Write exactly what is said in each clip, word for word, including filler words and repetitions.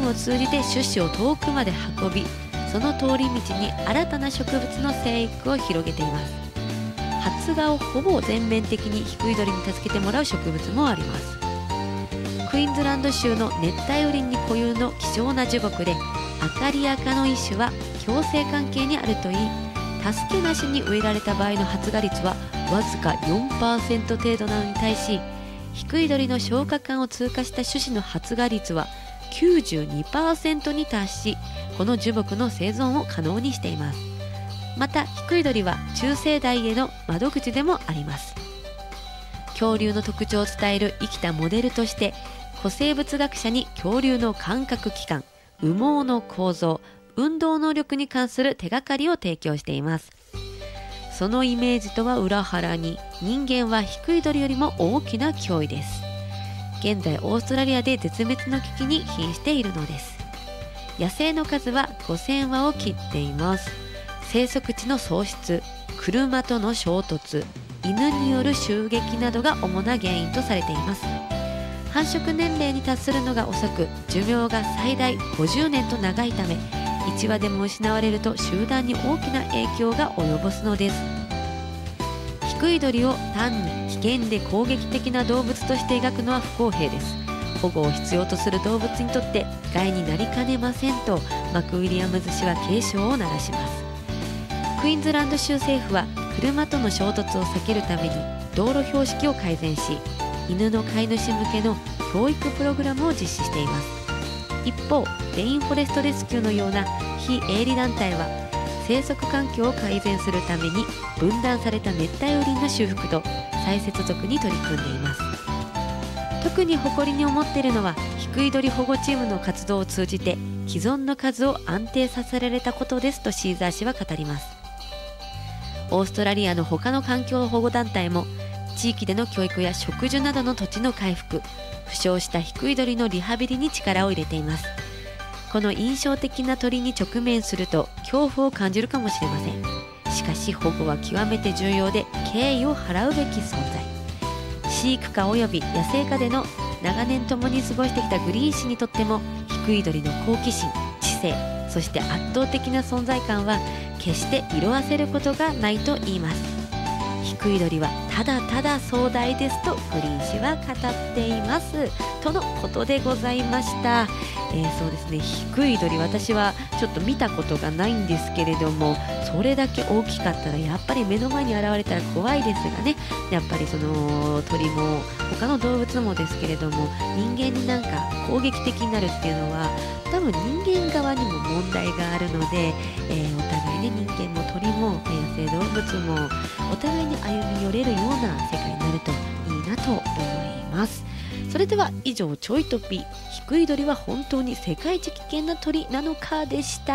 ムを通じて種子を遠くまで運び、その通り道に新たな植物の生育を広げています。発芽をほぼ全面的にヒクイドリに助けてもらう植物もあります。クイーンズランド州の熱帯雨林に固有の希少な樹木で、アカリア科の一種は共生関係にあるといい、助けなしに植えられた場合の発芽率はわずか よんパーセント 程度なのに対し、ヒクイドリの消化管を通過した種子の発芽率は きゅうじゅうにパーセント に達し、この樹木の生存を可能にしています。またヒクイドリは中生代への窓口でもあります。恐竜の特徴を伝える生きたモデルとして、古生物学者に恐竜の感覚器官、羽毛の構造、運動能力に関する手がかりを提供しています。そのイメージとは裏腹に、人間はヒクイドリよりも大きな脅威です。現在オーストラリアで絶滅の危機に瀕しているのです。野生の数はごせんわを切っています。生息地の喪失、車との衝突、犬による襲撃などが主な原因とされています。繁殖年齢に達するのが遅く、寿命が最大ごじゅうねんと長いため、いちわでも失われると集団に大きな影響が及ぼすのです。ヒクイドリを単に危険で攻撃的な動物として描くのは不公平です。保護を必要とする動物にとって害になりかねませんと、マクウィリアムズ氏は警鐘を鳴らします。クイーンズランド州政府は車との衝突を避けるために道路標識を改善し、犬の飼い主向けの教育プログラムを実施しています。一方、レインフォレストレスキューのような非営利団体は、生息環境を改善するために分断された熱帯雨林の修復と再接続に取り組んでいます。特に誇りに思っているのは、ヒクイドリ保護チームの活動を通じて既存の数を安定させられたことですとシーザー氏は語ります。オーストラリアの他の環境保護団体も、地域での教育や植樹などの土地の回復、負傷したヒクイドリのリハビリに力を入れています。この印象的な鳥に直面すると恐怖を感じるかもしれません。しかし保護は極めて重要で、敬意を払うべき存在。飼育下および野生下での長年共に過ごしてきたグリーン氏にとっても、ヒクイドリの好奇心、知性、そして圧倒的な存在感は決して色あせることがないと言います。ヒクイドリはただただ壮大ですとグリーン氏は語っていますとのことでございました。えー、そうですね、ヒクイドリ、私はちょっと見たことがないんですけれども、それだけ大きかったらやっぱり目の前に現れたら怖いですがね、やっぱりその鳥も他の動物もですけれども、人間になんか攻撃的になるっていうのは多分人間側にも問題があるので、えー、お互いね、人間も鳥も野生動物もお互いに歩み寄れるような世界になるといいなと思います。それでは以上、ちょいトピ、ヒクイドリは本当に世界一危険な鳥なのかでした。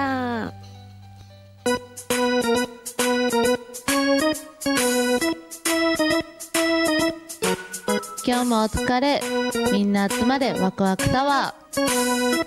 今日もお疲れ、みんな集まれワクワクタワー。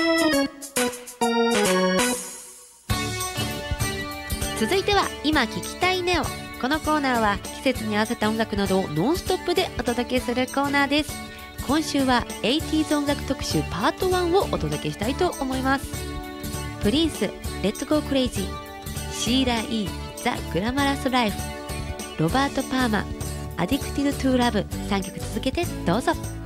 続いては今聞きたいネオ。このコーナーは季節に合わせた音楽などをノンストップでお届けするコーナーです。今週は エイティーズ 音楽特集パートワンをお届けしたいと思います。プリンス、レッツゴークレイジー、シーラ・イー、ザ・グラマラス・ライフ、ロバート・パーマ、アディクティド・トゥ・ラブ、さんきょく続けてどうぞ。